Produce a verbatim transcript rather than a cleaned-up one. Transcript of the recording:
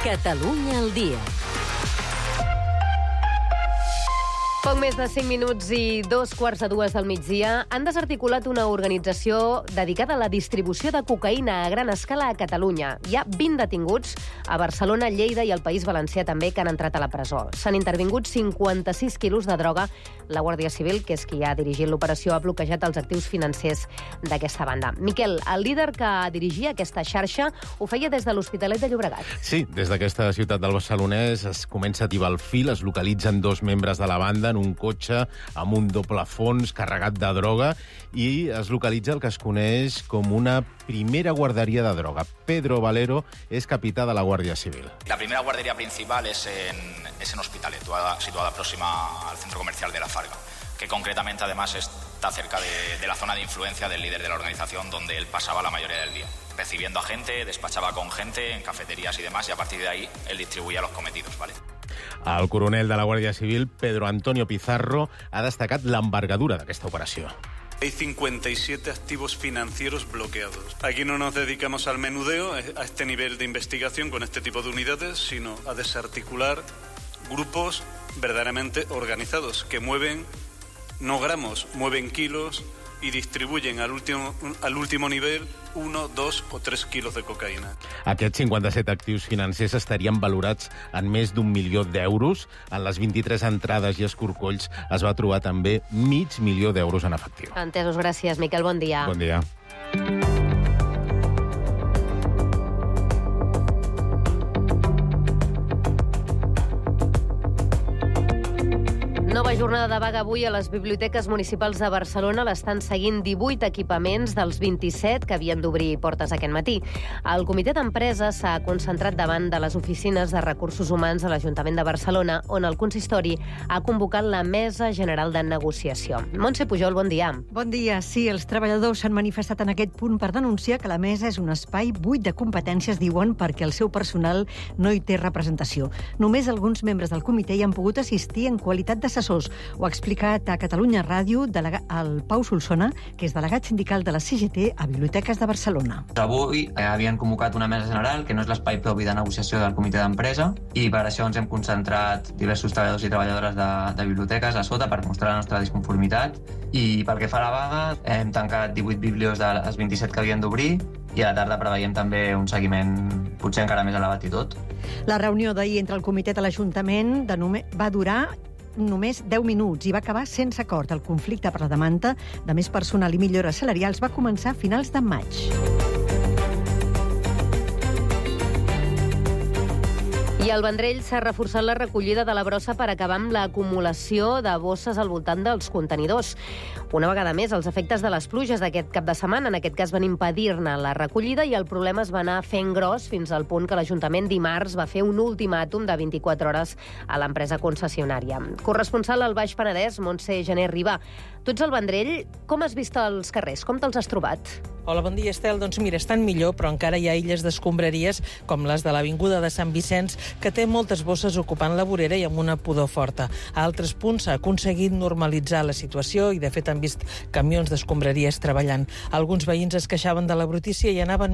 Catalunya al dia. Poc més de cinc minuts i dos quarts de dues del migdia han desarticulat una organització dedicada a la distribució de cocaïna a gran escala a Catalunya. Hi ha vint detinguts a Barcelona, Lleida i el País Valencià també que han entrat a la presó. S'han intervingut cinquanta-sis quilos de droga. La Guàrdia Civil, que és qui ha dirigit l'operació, ha bloquejat els actius financers d'aquesta banda. Miquel, el líder que dirigia aquesta xarxa ho feia des de l'Hospitalet de Llobregat. Sí, des d'aquesta ciutat del Barcelonès es comença a tibar el fil, es localitzen dos membres de la banda en un cotxe amb un doble fons carregat de droga i es localitza el que es coneix com una primera guarderia de droga. Pedro Valero és capità de la Guàrdia Civil. La primera guardería principal es en, es en Hospitalet, situada, situada próxima al centro comercial de La Farga, que concretamente además está cerca de, de la zona de influencia del líder de la organización donde él pasaba la mayoría del día, recibiendo a gente, despachaba con gente en cafeterías y demás, y a partir de ahí él distribuía los cometidos, ¿vale? El coronel de la Guàrdia Civil, Pedro Antonio Pizarro, ha destacat l'envergadura d'aquesta operació. Hay cincuenta y siete activos financieros bloqueados. Aquí no nos dedicamos al menudeo, a este nivel de investigación con este tipo de unidades, sino a desarticular grupos verdaderamente organizados que mueven no gramos, mueven kilos y distribuyen al último, al último nivel uno, dos o tres quilos de cocaïna. Aquests cinquanta-set actius financers estarien valorats en més d'un milió d'euros. En les vint-i-tres entrades i escorcolls es va trobar també mig milió d'euros en efectiu. Entesos, gràcies, Miquel, bon dia. Bon dia. Nova jornada de vaga avui a les biblioteques municipals de Barcelona. L'estan seguint divuit equipaments dels vint-i-set que havien d'obrir portes aquest matí. El comitè d'empresa s'ha concentrat davant de les oficines de recursos humans de l'Ajuntament de Barcelona, on el consistori ha convocat la Mesa General de Negociació. Montse Pujol, bon dia. Bon dia. Sí, els treballadors s'han manifestat en aquest punt per denunciar que la mesa és un espai buit de competències, diuen, perquè el seu personal no hi té representació. Només alguns membres del comitè hi han pogut assistir en qualitat d'assessors. Ho ha explicat a Catalunya Ràdio el Pau Solsona, que és delegat sindical de la C G T a Biblioteques de Barcelona. Avui eh, havien convocat una mesa general, que no és l'espai propi de negociació del comitè d'empresa, i per això ens hem concentrat diversos treballadors i treballadores de, de biblioteques a sota per mostrar la nostra disconformitat. I pel que fa a la vaga, hem tancat divuit biblios de les vint-i-set que havien d'obrir, i a la tarda preveiem també un seguiment potser encara més elevat i tot. La reunió d'ahir entre el comitè de l'Ajuntament de Nume va durar només deu minuts i va acabar sense acord. El conflicte per la demanda de més personal i millores salarials va començar a finals de maig. I al Vendrell s'ha reforçat la recollida de la brossa per acabar amb l'acumulació de bosses al voltant dels contenidors. Una vegada més, els efectes de les pluges d'aquest cap de setmana, en aquest cas, van impedir-ne la recollida i el problema es va anar fent gros fins al punt que l'Ajuntament dimarts va fer un ultimàtum de vint-i-quatre hores a l'empresa concessionària. Corresponsal al Baix Penedès, Montse Gené Ribà. Tu ets al Vendrell, com has vist els carrers? Com te'ls has trobat? Hola, bon dia, Estel. Doncs mira, estan millor, però encara hi ha illes d'escombraries, com les de l'Avinguda de Sant Vicenç, que té moltes bosses ocupant la vorera i amb una pudor forta. A altres punts s'ha aconseguit normalitzar la situació i, de fet, han vist camions d'escombraries treballant. Alguns veïns es queixaven de la brutícia i anaven